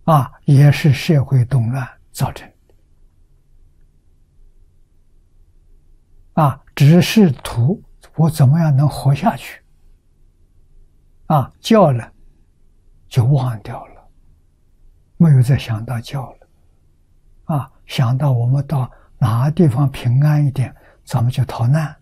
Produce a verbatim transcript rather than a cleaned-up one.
啊，也是社会动乱造成的。啊，只是图我怎么样能活下去。啊，教了就忘掉了，没有再想到教了。啊，想到我们到哪个地方平安一点，咱们就逃难。